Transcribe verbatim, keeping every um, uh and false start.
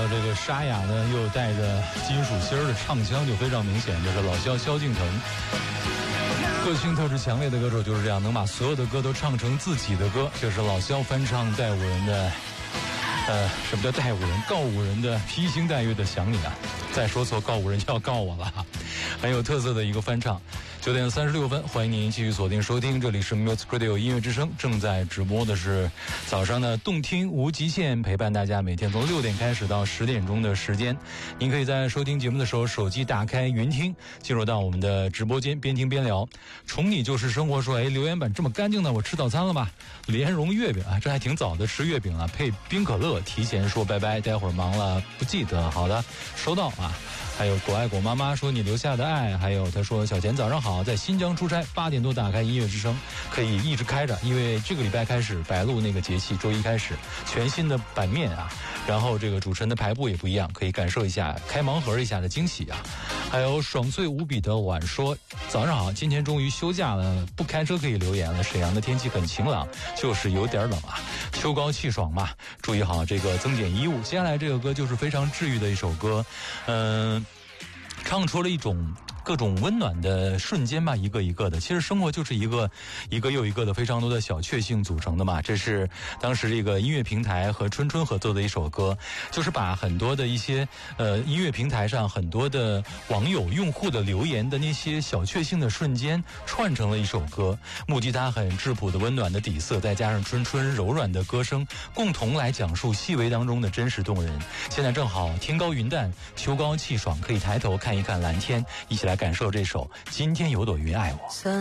这个沙哑呢又带着金属芯儿的唱腔就非常明显，就是老萧萧敬腾。个性特质强烈的歌手就是这样，能把所有的歌都唱成自己的歌。这是老萧翻唱带五人的，呃，什么叫带五人？告五人的披星戴月的想你啊！再说错告五人就要告我了，很有特色的一个翻唱。九点三十六分，欢迎您继续锁定收听，这里是 Music Radio 音乐之声，正在直播的是早上的动听无极限，陪伴大家每天从六点开始到十点钟的时间。您可以在收听节目的时候，手机打开云听，进入到我们的直播间，边听边聊。宠你就是生活说，哎，留言板这么干净的，我吃早餐了吧？莲蓉月饼啊，这还挺早的，吃月饼啊，配冰可乐，提前说拜拜，待会儿忙了不记得。好的，收到啊。还有果爱果妈妈说你留下的爱，还有他说小钱早上好，在新疆出差，八点多打开音乐之声，可以一直开着，因为这个礼拜开始白露那个节气，周一开始全新的版面啊，然后这个主持人的排布也不一样，可以感受一下开盲盒一下的惊喜啊。还有爽脆无比的晚说早上好，今天终于休假了，不开车可以留言了，沈阳的天气很晴朗，就是有点冷啊，秋高气爽嘛，注意好这个增减衣物。接下来这个歌就是非常治愈的一首歌，嗯、呃，唱出了一种各种温暖的瞬间吧，一个一个的。其实生活就是一个一个又一个的非常多的小确幸组成的嘛。这是当时这个音乐平台和春春合作的一首歌，就是把很多的一些呃音乐平台上很多的网友用户的留言的那些小确幸的瞬间串成了一首歌。木吉他很质朴的温暖的底色，再加上春春柔软的歌声，共同来讲述细微当中的真实动人。现在正好天高云淡，秋高气爽，可以抬头看一看蓝天，一起来感受这首今天有朵云爱我。